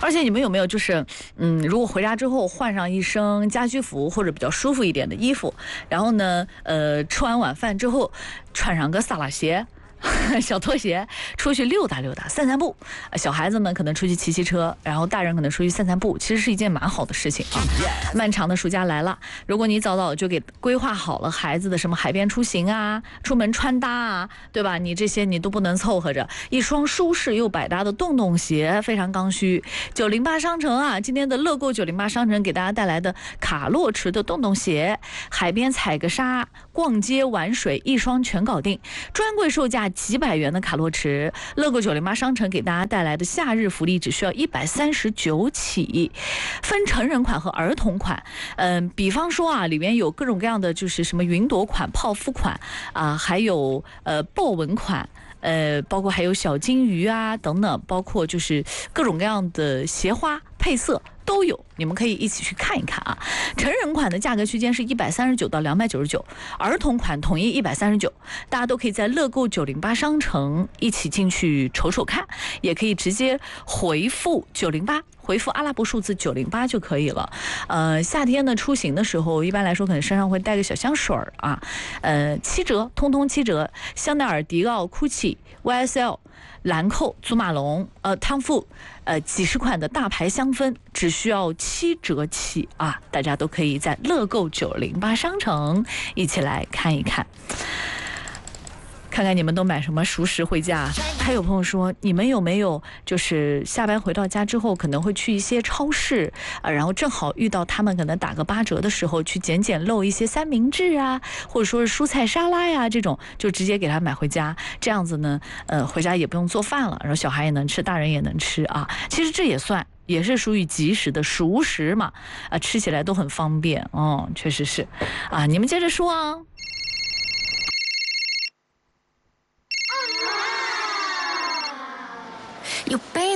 而且你们有没有就是，如果回家之后换上一身家居服或者比较舒服一点的衣服，然后呢，吃完晚饭之后穿上个萨拉鞋。小拖鞋出去溜达溜达散散步，小孩子们可能出去骑骑车，然后大人可能出去散散步，其实是一件蛮好的事情啊。漫长的暑假来了，如果你早早就给规划好了孩子的什么海边出行啊、出门穿搭啊，对吧？你这些你都不能凑合着，一双舒适又百搭的洞洞鞋非常刚需。908商城啊，今天的乐购908商城给大家带来的卡洛驰的洞洞鞋，海边踩个沙，逛街玩水一双全搞定，专柜售价几百元的卡洛驰，乐购908商城给大家带来的夏日福利只需要139起，分成人款和儿童款。比方说啊，里面有各种各样的就是什么云朵款、泡芙款啊，还有豹纹款。包括还有小金鱼啊等等，包括就是各种各样的鞋花配色都有，你们可以一起去看一看啊。成人款的价格区间是139到299，儿童款统一139，大家都可以在乐购908商城一起进去瞅瞅看，也可以直接回复908。回复阿拉伯数字908就可以了。夏天呢出行的时候，一般来说可能身上会带个小香水啊。7折，通通7折。香奈儿、迪奥、GUCCI、YSL、兰蔻、祖马龙、汤富，几十款的大牌香氛，只需要7折起啊！大家都可以在乐购908商城一起来看一看。看看你们都买什么熟食回家。还有朋友说，你们有没有就是下班回到家之后可能会去一些超市然后正好遇到他们可能打个8折的时候，去捡漏一些三明治啊，或者说是蔬菜沙拉呀，这种就直接给他买回家，这样子呢回家也不用做饭了，然后小孩也能吃，大人也能吃啊。其实这也是属于即时的熟食嘛，吃起来都很方便确实是啊。你们接着说啊。 You baby